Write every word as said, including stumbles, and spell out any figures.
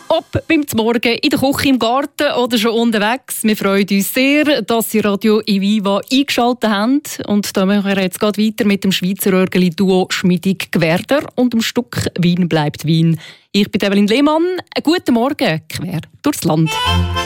Ob beim Morgen, in der Küche, im Garten oder schon unterwegs. Wir freuen uns sehr, dass Sie Radio Eviva eingeschaltet haben. Und da machen wir jetzt gerade weiter mit dem Schweizer Örgeli-Duo Schmiedig Gwerder und dem Stück «Wien bleibt Wien». Ich bin Evelyn Lehmann. Guten Morgen, quer durchs Land.